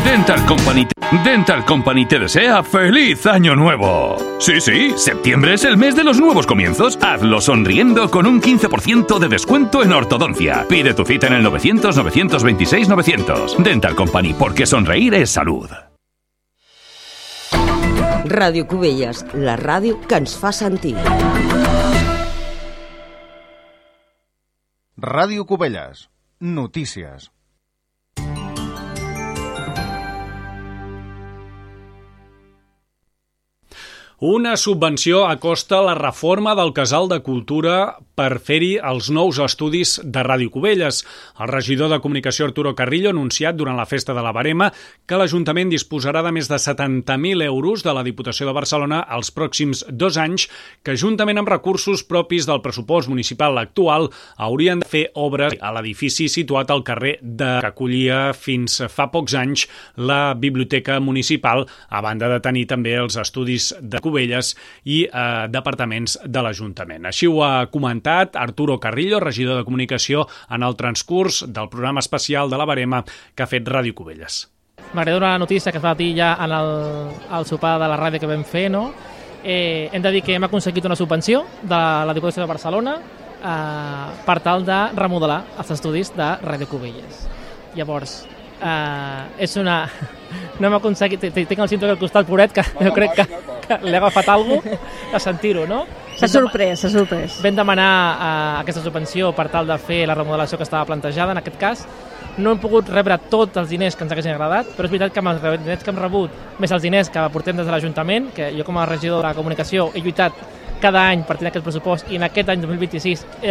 Dental Company te desea ¡Feliz Año Nuevo! Sí, septiembre es el mes de los nuevos comienzos. Hazlo sonriendo con un 15% de descuento en ortodoncia. Pide tu cita en el 900-926-900. Dental Company, porque sonreír es salud. Ràdio Cubelles, la ràdio que ens fa sentir. Ràdio Cubelles, notícies. Una subvenció acosta la reforma del Casal de Cultura per fer-hi els nous estudis de Ràdio Cubelles. El regidor de Comunicació, Arturo Carrillo, ha anunciat durant la festa de la Verema que l'Ajuntament disposarà de més de 70.000 euros de la Diputació de Barcelona els pròxims 2 anys, que juntament amb recursos propis del pressupost municipal actual haurien de fer obres a l'edifici situat al carrer que acollia fins fa pocs anys la Biblioteca Municipal, a banda de tenir també els estudis de Cubelles i departaments de l'Ajuntament. Així ho ha comentat Arturo Carrillo, regidor de Comunicació, en el transcurs del programa especial de la Verema que ha fet Ràdio Cubelles. M'agrada una notícia que es va dir ja en el sopar de la ràdio que vam fer, no? Hem de dir que hem aconseguit una subvenció de la Diputació de Barcelona per tal de remodelar els estudis de Ràdio Cubelles. Llavors, és una... No hem aconseguit... Tinc el cinturó al costat, pobret, que jo crec que l'he agafat alguna cosa a sentir-ho, no? S'ha sorprès. Vam demanar aquesta subvenció per tal de fer la remodelació que estava plantejada, en aquest cas. No hem pogut rebre tots els diners que ens haguessin agradat, però és veritat que amb els diners que hem rebut, més els diners que aportem des de l'Ajuntament, que jo com a regidor de la Comunicació he lluitat cada any per tenir aquest pressupost, i en aquest any 2026